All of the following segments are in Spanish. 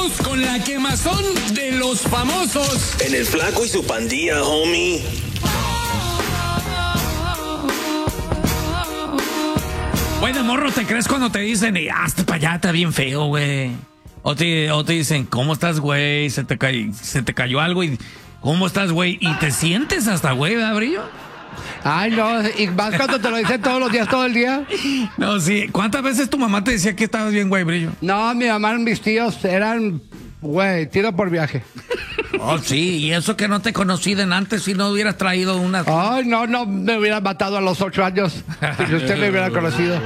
Vamos con la quemazón de los famosos. En el Flaco y su pandilla, homie. Güey, de morro te crees cuando te dicen, hazte para allá, está bien feo, güey. O te dicen, ¿cómo estás, güey? Se te cayó algo y ¿cómo estás, güey? Y te sientes hasta, güey, ¿verdad, Brillo? Ay, no, y más cuando te lo dicen todos los días, todo el día. No, sí. ¿Cuántas veces tu mamá te decía que estabas bien, güey, Brillo? No, mi mamá y mis tíos eran, güey, tiro por viaje. Oh, sí, y eso que no te conocí de antes si no hubieras traído una... Ay, no, me hubiera matado a los 8 años si usted me hubiera conocido.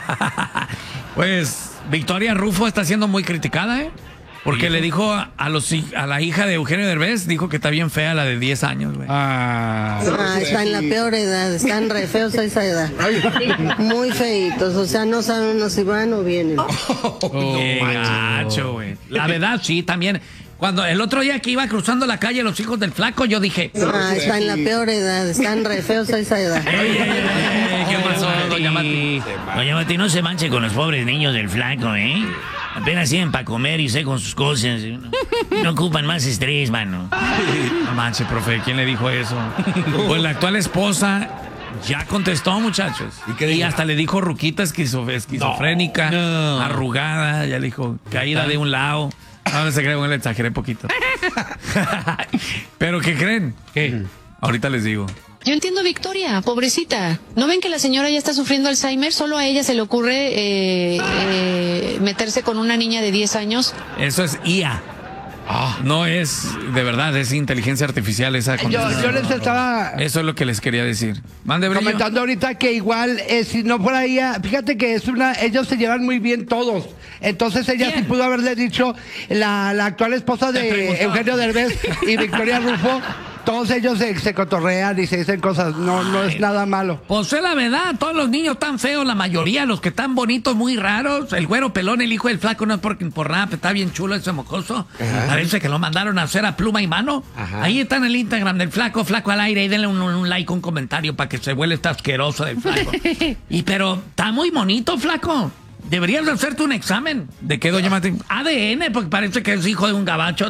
Pues Victoria Rufo está siendo muy criticada, ¿eh? Porque le dijo a la hija de Eugenio Derbez, dijo que está bien fea la de 10 años, güey. Está en la peor edad, están re feos a esa edad. Muy feitos, o sea, no saben uno si van o vienen. Qué gacho, güey. La verdad, sí, también. Cuando el otro día que iba cruzando la calle los hijos del Flaco, yo dije... está en la peor edad, están re feos a esa edad. ¿Qué pasó, doña Mati? Doña Mati, no se manche con los pobres niños del Flaco, ¿eh? Apenas tienen para comer y sé con sus cosas. No ocupan más estrés, mano. No manche, profe, ¿quién le dijo eso? Pues la actual esposa ya contestó, muchachos. Y hasta le dijo ruquita esquizofrénica, arrugada, ya le dijo caída de un lado. No se creen, le exageré poquito. ¿Pero qué creen? ¿Qué? Ahorita les digo. Yo entiendo a Victoria, pobrecita. ¿No ven que la señora ya está sufriendo Alzheimer? Solo a ella se le ocurre meterse con una niña de 10 años. Eso es IA. No es, de verdad, es inteligencia artificial esa. Yo les estaba... Eso es lo que les quería decir. Mande, Brillo. Comentando ahorita que igual, si no fuera ella, fíjate que ellos se llevan muy bien todos. Entonces ella sí pudo haberle dicho, la actual esposa de Eugenio Derbez y Victoria Rufo, todos ellos se cotorrean y se dicen cosas, no es nada malo. Pues es la verdad, todos los niños están feos, la mayoría, los que están bonitos, muy raros. El güero pelón, el hijo del Flaco, no es por nada, está bien chulo ese mocoso. Parece que lo mandaron a hacer a pluma y mano. Ahí está en el Instagram del Flaco, Flaco al aire, y denle un like, un comentario para que se vuelva este asqueroso del Flaco. Pero está muy bonito, Flaco. Deberías de hacerte un examen. ¿De qué, doña Mati? ADN, porque parece que es hijo de un gabacho.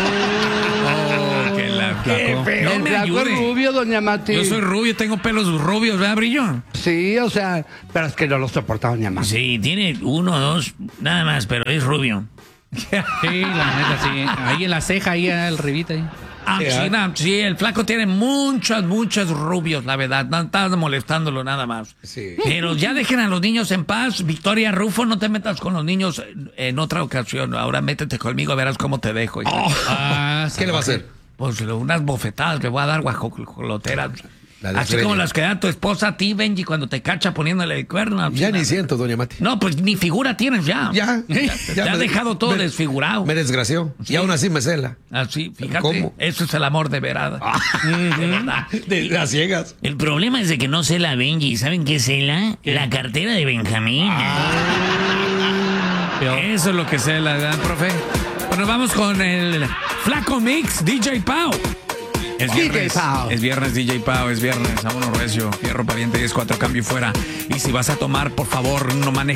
Que la Qué feo. El Flaco es rubio, doña Mati. Yo soy rubio, tengo pelos rubios, ¿verdad, Brillo? Sí, o sea, pero es que no lo soporta doña Mati. Sí, tiene 1 o 2, nada más, pero es rubio. Sí, la neta, sí. Ahí en la ceja, ahí al ribita. Ahí. Sí, el Flaco tiene muchos rubios, la verdad. No estás molestándolo nada más. Sí. Pero ya dejen a los niños en paz. Victoria Rufo, no te metas con los niños en otra ocasión. Ahora métete conmigo, verás cómo te dejo. ¿Qué le va a hacer? Pues unas bofetadas le voy a dar guajoloteras. La Así como las que da tu esposa a ti, Benji, cuando te cacha poniéndole el cuerno. Ya ni siento, doña Mati. No, pues ni figura tienes ya. Ya Te has dejado todo desfigurado. Me desgració. Sí. Y aún así me cela. Así, fíjate. ¿Cómo? Eso es el amor de verada. De verdad. De las ciegas. El problema es de que no cela Benji. ¿Saben qué cela? La cartera de Benjamín. Eso es lo que cela, ¿verdad, profe? Bueno, vamos con el Flaco Mix, DJ Pau. Es viernes, DJ Pau, es viernes. Vámonos recio, fierro pariente 10-4, cambio y fuera. Y si vas a tomar, por favor, no manejes.